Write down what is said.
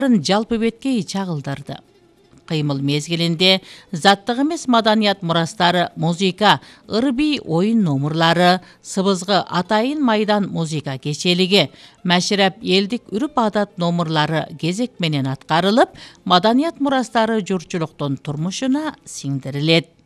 жалпы бетке чагылдырды. Кыймыл мезгилинде заттык эмес маданият мурастары, музыка, ырби оюн номурлары, сыбызгы атайын майдан музыка кечелиги, мәшрәп элдик үрүп адат номурлары кезек менен аткарылып, маданият мурастары журчулуктун турмушуна сиңдирилет.